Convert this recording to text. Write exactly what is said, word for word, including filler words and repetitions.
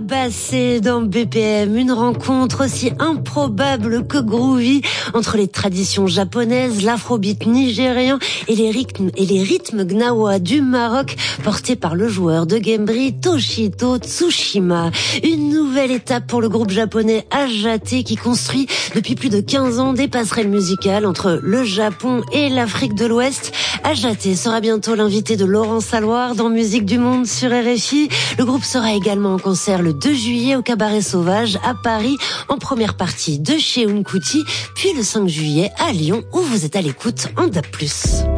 Abassé dans B P M, une rencontre aussi improbable que groovy entre les traditions japonaises, l'afrobeat nigérien et les rythmes, et les rythmes gnawa du Maroc, portés par le joueur de Gembri Toshito Tsushima. Une nouvelle étape pour le groupe japonais Ajate qui construit depuis plus de quinze ans des passerelles musicales entre le Japon et l'Afrique de l'Ouest. Ajate sera bientôt l'invité de Laurent Saloir dans Musique du Monde sur R F I. Le groupe sera également en concert le deux juillet au Cabaret Sauvage à Paris, en première partie de chez Unkuti, puis le cinq juillet à Lyon où vous êtes à l'écoute en D A B plus.